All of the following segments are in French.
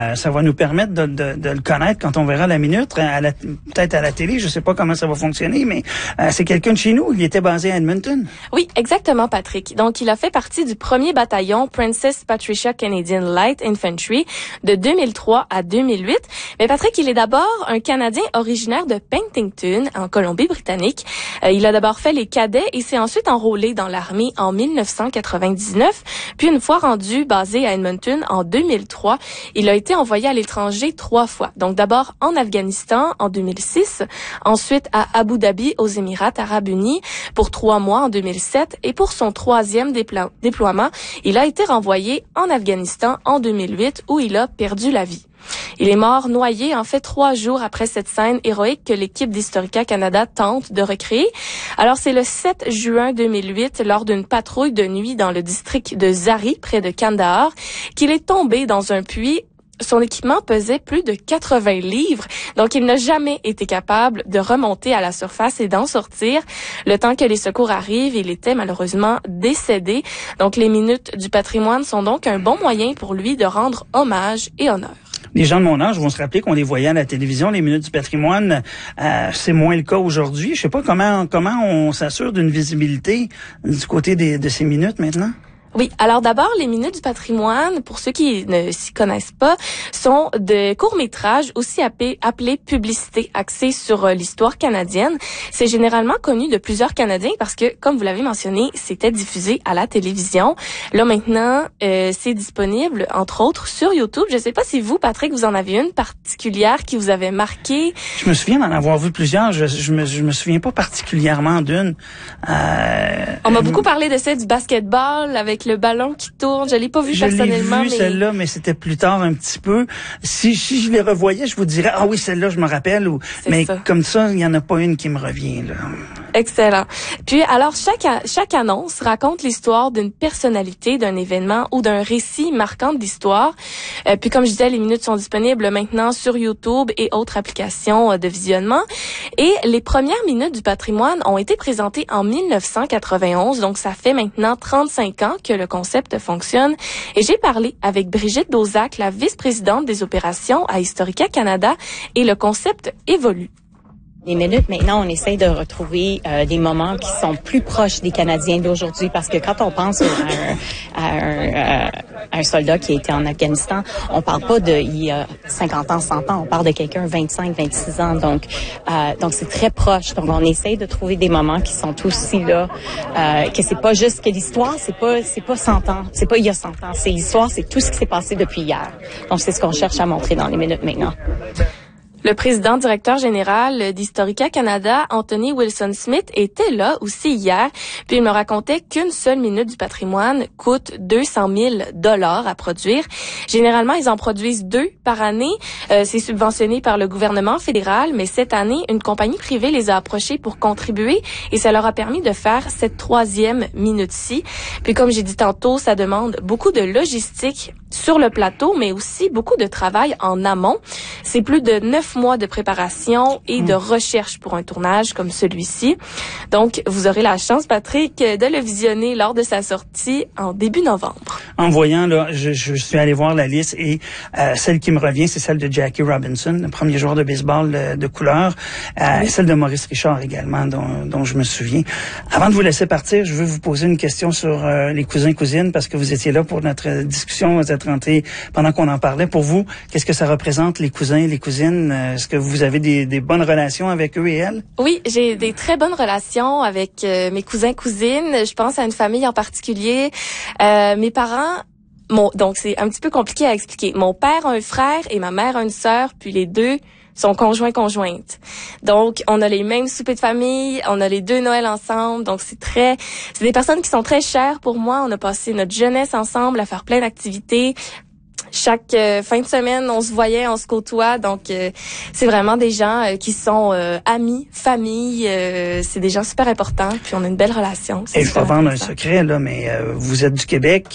Ça va nous permettre de le connaître quand on verra la minute, peut-être à la télé, je sais pas comment ça va fonctionner, mais c'est quelqu'un de chez nous, il était basé à Edmonton. Oui, exactement, Patrick. Donc, il a fait partie du premier bataillon Princess Patricia Canadian Light Infantry de 2003 à 2008. Mais Patrick, il est d'abord un Canadien originaire de Penticton, en Colombie-Britannique. Il a d'abord fait les cadets et s'est ensuite enrôlé dans l'armée en 1999. Puis, une fois rendu basé à Edmonton en 2003, il a été envoyé à l'étranger 3 fois. Donc d'abord en Afghanistan en 2006, ensuite à Abu Dhabi aux Émirats arabes unis pour 3 mois en 2007 et pour son 3e déploiement, il a été renvoyé en Afghanistan en 2008 où il a perdu la vie. Il est mort noyé, en fait, 3 jours après cette scène héroïque que l'équipe d'Historica Canada tente de recréer. Alors, c'est le 7 juin 2008, lors d'une patrouille de nuit dans le district de Zari, près de Kandahar, qu'il est tombé dans un puits. Son équipement pesait plus de 80 livres, donc il n'a jamais été capable de remonter à la surface et d'en sortir. Le temps que les secours arrivent, il était malheureusement décédé. Donc les minutes du patrimoine sont donc un bon moyen pour lui de rendre hommage et honneur. Les gens de mon âge vont se rappeler qu'on les voyait à la télévision, les minutes du patrimoine. C'est moins le cas aujourd'hui. Je sais pas comment on s'assure d'une visibilité du côté de ces minutes maintenant. Oui, alors d'abord, les minutes du patrimoine, pour ceux qui ne s'y connaissent pas, sont de courts-métrages aussi appelés publicités, axés sur l'histoire canadienne. C'est généralement connu de plusieurs Canadiens parce que, comme vous l'avez mentionné, c'était diffusé à la télévision. Là, maintenant, c'est disponible, entre autres, sur YouTube. Je ne sais pas si vous, Patrick, vous en avez une particulière qui vous avait marqué. Je me souviens d'en avoir vu plusieurs. Je me souviens pas particulièrement d'une. On m'a beaucoup parlé de celle du basketball avec le ballon qui tourne. Je l'ai pas vu personnellement. Je l'ai vu, celle-là, mais c'était plus tard un petit peu. Si je les revoyais, je vous dirais, ah oui, celle-là, je me rappelle. Mais ça. Comme ça, il y en a pas une qui me revient, là. Excellent. Puis, alors, chaque annonce raconte l'histoire d'une personnalité, d'un événement ou d'un récit marquant de l'histoire. Puis, comme je disais, les minutes sont disponibles maintenant sur YouTube et autres applications de visionnement. Et les premières minutes du patrimoine ont été présentées en 1991. Donc, ça fait maintenant 35 ans que le concept fonctionne. Et j'ai parlé avec Brigitte Dozac, la vice-présidente des opérations à Historica Canada, et le concept évolue. Les minutes, maintenant, on essaie de retrouver des moments qui sont plus proches des Canadiens d'aujourd'hui parce que quand on pense à un soldat qui a été en Afghanistan, on parle pas de il y a 50 ans, 100 ans, on parle de quelqu'un 25, 26 ans. Donc c'est très proche. Donc, on essaie de trouver des moments qui sont aussi là, que c'est pas juste que l'histoire, c'est pas 100 ans, c'est pas il y a 100 ans. C'est l'histoire, c'est tout ce qui s'est passé depuis hier. Donc, c'est ce qu'on cherche à montrer dans les minutes maintenant. Le président directeur général d'Historica Canada, Anthony Wilson-Smith, était là aussi hier. Puis il me racontait qu'une seule minute du patrimoine coûte 200 000 $ à produire. Généralement, ils en produisent 2 par année. C'est subventionné par le gouvernement fédéral, mais cette année, une compagnie privée les a approchés pour contribuer et ça leur a permis de faire cette 3e minute-ci. Puis comme j'ai dit tantôt, ça demande beaucoup de logistique sur le plateau, mais aussi beaucoup de travail en amont. C'est plus de 9 mois de préparation et de recherche pour un tournage comme celui-ci. Donc, vous aurez la chance, Patrick, de le visionner lors de sa sortie en début novembre. En voyant, là, je suis allé voir la liste et celle qui me revient, c'est celle de Jackie Robinson, le premier joueur de baseball de couleur. Oui. Celle de Maurice Richard également, dont je me souviens. Avant de vous laisser partir, je veux vous poser une question sur les cousins-cousines parce que vous étiez là pour notre discussion, vous êtes rentrés pendant qu'on en parlait. Pour vous, qu'est-ce que ça représente, les cousins, les cousines? Est-ce que vous avez des bonnes relations avec eux et elles? Oui, j'ai des très bonnes relations avec mes cousins-cousines. Je pense à une famille en particulier. Mes parents... donc, c'est un petit peu compliqué à expliquer. Mon père a un frère et ma mère a une sœur, puis les deux sont conjoints-conjointes. Donc, on a les mêmes soupers de famille, on a les 2 Noëls ensemble. Donc, c'est des personnes qui sont très chères pour moi. On a passé notre jeunesse ensemble à faire plein d'activités. Chaque fin de semaine, on se voyait, on se côtoie. Donc, c'est vraiment des gens qui sont amis, famille. C'est des gens super importants. Puis, on a une belle relation. Et je vais vendre un secret, là, mais vous êtes du Québec.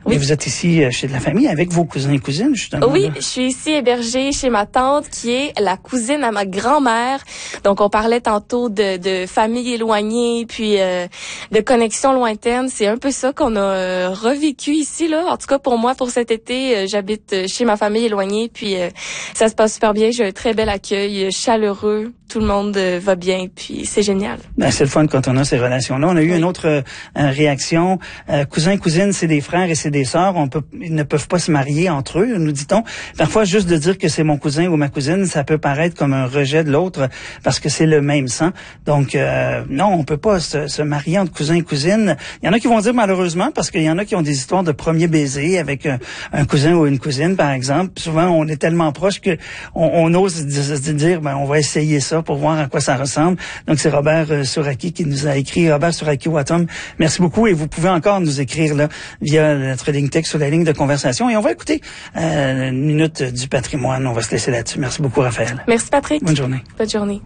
Mais vous êtes ici chez de la famille avec vos cousins et cousines, justement. Oui, je suis ici hébergée chez ma tante qui est la cousine à ma grand-mère. Donc, on parlait tantôt de famille éloignée, puis de connexions lointaines. C'est un peu ça qu'on a revécu ici, là. En tout cas, pour moi, pour cet été, j'habite chez ma famille éloignée, puis ça se passe super bien. J'ai un très bel accueil, chaleureux. Tout le monde va bien, puis c'est génial. Ben, c'est le fun quand on a ces relations-là. On a eu une autre réaction. Cousins, cousines, c'est des frères et c'est des sœurs. Ils ne peuvent pas se marier entre eux, nous dit-on. Parfois, juste de dire que c'est mon cousin ou ma cousine, ça peut paraître comme un rejet de l'autre parce que c'est le même sang. Donc, non, on peut pas se marier entre cousins et cousines. Il y en a qui vont dire malheureusement parce qu'il y en a qui ont des histoires de premier baiser avec un cousin ou une cousine, par exemple. Souvent, on est tellement proche que on ose se dire, ben, on va essayer ça pour voir à quoi ça ressemble. Donc, c'est Robert Souraki qui nous a écrit. Robert Souraki-Watom, merci beaucoup. Et vous pouvez encore nous écrire là via notre ligne texte sur la ligne de conversation. Et on va écouter une minute du patrimoine. On va se laisser là-dessus. Merci beaucoup, Raphaël. Merci, Patrick. Bonne journée. Bonne journée.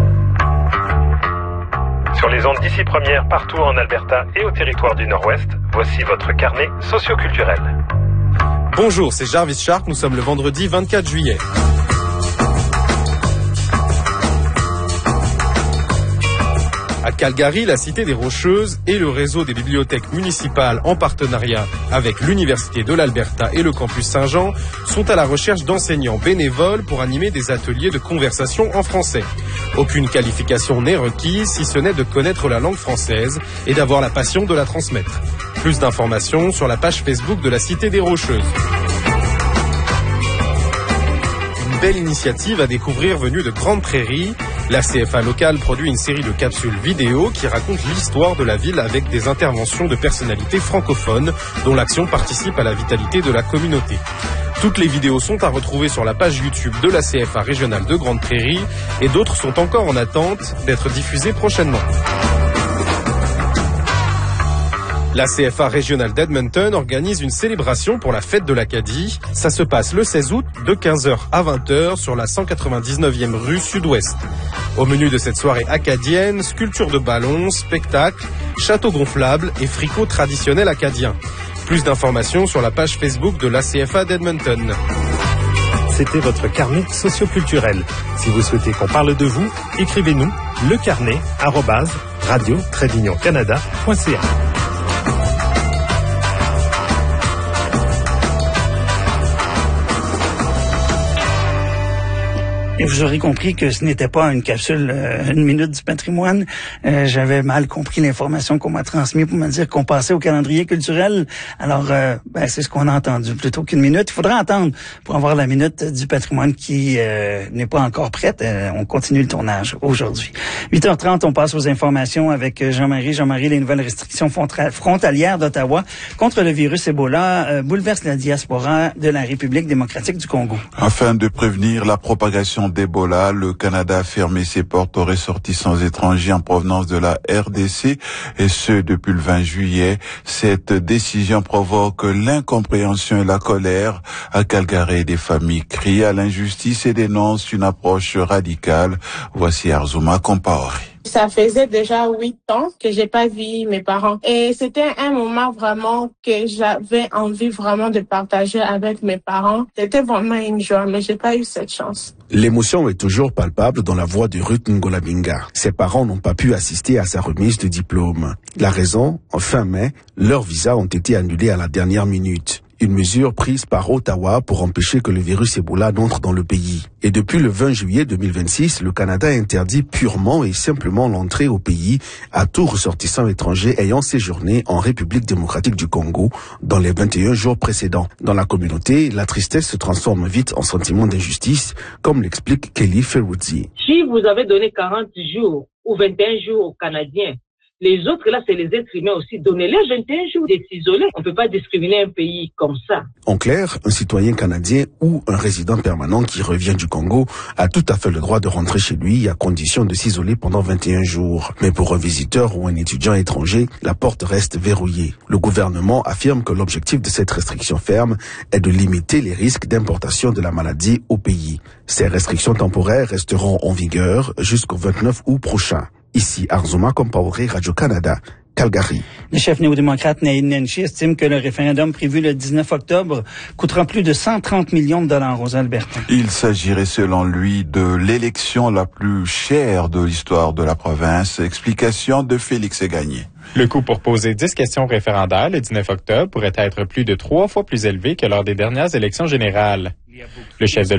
Sur les ondes d'ici première, partout en Alberta et au territoire du Nord-Ouest, voici votre carnet socioculturel. Bonjour, c'est Jarvis Sharp. Nous sommes le vendredi 24 juillet. À Calgary, la Cité des Rocheuses et le réseau des bibliothèques municipales en partenariat avec l'Université de l'Alberta et le campus Saint-Jean sont à la recherche d'enseignants bénévoles pour animer des ateliers de conversation en français. Aucune qualification n'est requise si ce n'est de connaître la langue française et d'avoir la passion de la transmettre. Plus d'informations sur la page Facebook de la Cité des Rocheuses. Une belle initiative à découvrir venue de Grande Prairie. La CFA locale produit une série de capsules vidéo qui racontent l'histoire de la ville avec des interventions de personnalités francophones dont l'action participe à la vitalité de la communauté. Toutes les vidéos sont à retrouver sur la page YouTube de la CFA régionale de Grande Prairie et d'autres sont encore en attente d'être diffusées prochainement. La CFA régionale d'Edmonton organise une célébration pour la fête de l'Acadie. Ça se passe le 16 août de 15h à 20h sur la 199e rue Sud-Ouest. Au menu de cette soirée acadienne, sculpture de ballons, spectacles, château gonflable et fricot traditionnel acadien. Plus d'informations sur la page Facebook de l'ACFA d'Edmonton. C'était votre carnet socioculturel. Si vous souhaitez qu'on parle de vous, écrivez-nous lecarnet@radio-canada.ca. Et vous aurez compris que ce n'était pas une capsule, une minute du patrimoine. J'avais mal compris l'information qu'on m'a transmise pour me dire qu'on passait au calendrier culturel. Alors, c'est ce qu'on a entendu plutôt qu'une minute. Il faudra attendre pour avoir la minute du patrimoine qui n'est pas encore prête. On continue le tournage aujourd'hui. 8h30, on passe aux informations avec Jean-Marie. Jean-Marie, les nouvelles restrictions frontalières d'Ottawa contre le virus Ebola bouleversent la diaspora de la République démocratique du Congo. Afin de prévenir la propagation d'Ebola, le Canada a fermé ses portes aux ressortissants étrangers en provenance de la RDC, et ce depuis le 20 juillet. Cette décision provoque l'incompréhension et la colère à Calgary. Des familles crient à l'injustice et dénoncent une approche radicale. Voici Arzuma Compaoré. Ça faisait déjà 8 ans que j'ai pas vu mes parents. Et c'était un moment vraiment que j'avais envie vraiment de partager avec mes parents. C'était vraiment une joie, mais j'ai pas eu cette chance. L'émotion est toujours palpable dans la voix de Ruth Ngolabinga. Ses parents n'ont pas pu assister à sa remise de diplôme. La raison, en fin mai, leurs visas ont été annulés à la dernière minute. Une mesure prise par Ottawa pour empêcher que le virus Ebola n'entre dans le pays. Et depuis le 20 juillet 2026, le Canada interdit purement et simplement l'entrée au pays à tout ressortissant étranger ayant séjourné en République démocratique du Congo dans les 21 jours précédents. Dans la communauté, la tristesse se transforme vite en sentiment d'injustice, comme l'explique Kelly Ferruzzi. Si vous avez donné 40 jours ou 21 jours aux Canadiens, les autres, là, c'est les êtres humains aussi. Donnez-les 21 jours d'être isolés. On ne peut pas discriminer un pays comme ça. En clair, un citoyen canadien ou un résident permanent qui revient du Congo a tout à fait le droit de rentrer chez lui à condition de s'isoler pendant 21 jours. Mais pour un visiteur ou un étudiant étranger, la porte reste verrouillée. Le gouvernement affirme que l'objectif de cette restriction ferme est de limiter les risques d'importation de la maladie au pays. Ces restrictions temporaires resteront en vigueur jusqu'au 29 août prochain. Ici Arzuma Compaoré, Radio-Canada, Calgary. Le chef néo-démocrate Naheed Nenshi estime que le référendum prévu le 19 octobre coûtera plus de 130 millions de dollars aux Albertains. Il s'agirait selon lui de l'élection la plus chère de l'histoire de la province. Explication de Félix Gagné. Le coût pour poser 10 questions référendaires le 19 octobre pourrait être plus de 3 fois plus élevé que lors des dernières élections générales. Le chef de